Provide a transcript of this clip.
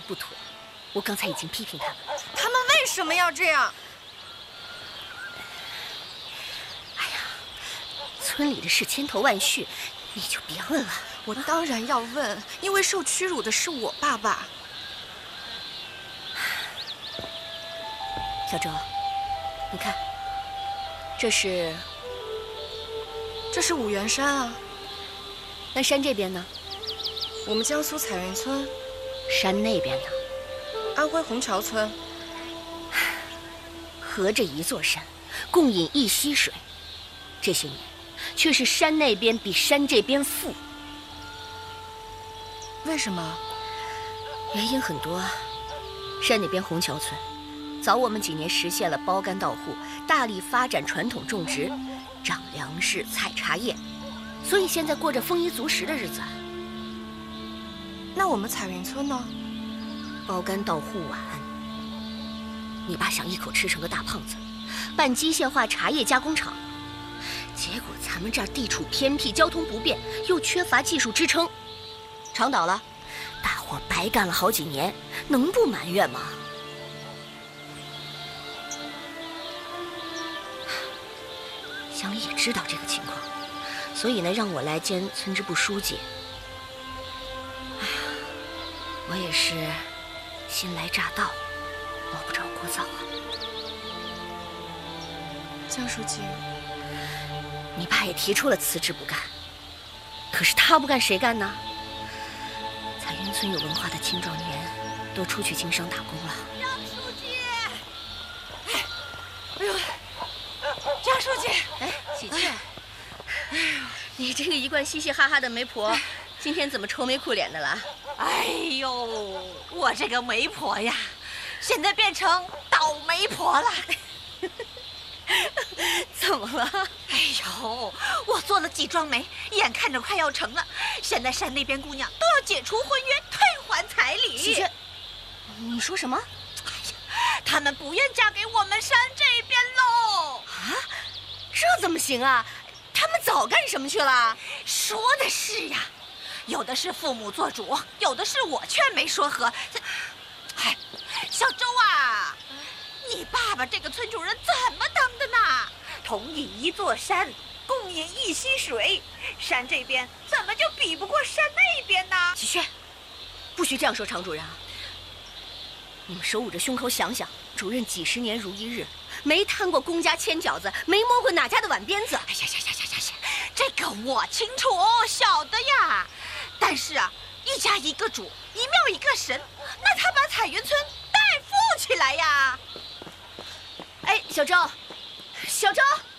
不妥，我刚才已经批评他们了。 他们为什么要这样？ 哎呀，村里的事千头万绪，你就别问了。 我当然要问，因为受屈辱的是我爸爸。 小周，你看，这是五原山啊。 那山这边呢？ 我们江苏彩云村。 山那边呢？ 安徽虹桥村。 合着一座山，共饮一溪水。这些年，却是山那边比山这边富。 为什么？ 原因很多啊。山那边虹桥村，早我们几年实现了包干到户，大力发展传统种植，长粮食、采茶叶，所以现在过着丰衣足食的日子。 那我们彩云村呢？ 包干到户晚。你爸想一口吃成个大胖子，办机械化茶叶加工厂，结果咱们这儿地处偏僻，交通不便，又缺乏技术支撑，厂倒了，大伙白干了好几年，能不埋怨吗？乡里也知道这个情况，所以呢，让我来兼村支部书记。哎呀，我也是新来乍到，摸不着锅灶啊。 江书记， 你爸也提出了辞职不干，可是他不干谁干呢？彩云村有文化的青壮年都出去经商打工了。 江书记，哎呦，江书记， 哎，喜鹊，哎呦，你这个一贯嘻嘻哈哈的媒婆，今天怎么愁眉苦脸的了？ 哎呦，我这个媒婆呀，现在变成倒霉婆了。 怎么了？ 哎呦，我做了几桩媒，眼看着快要成了，现在山那边姑娘都要解除婚约，退还彩礼。 喜鹊，你说什么？ 哎呀，他们不愿嫁给我们山这边喽。 啊，这怎么行啊？他们早干什么去了？ 说的是呀，有的是父母做主，有的是我劝媒说和。哎，小周啊，你爸爸这个村主任怎么当的呢？同饮一座山，共饮一溪水，山这边怎么就比不过山那边呢？ 喜鹊，不许这样说常主任啊！你们手捂着胸口想想，主任几十年如一日，没摊过公家千饺子，没摸过哪家的碗鞭子。 哎呀，这个我清楚晓得呀。但是啊，一家一个主，一庙一个神，那他把彩云村代富起来呀。 哎，小周，小周。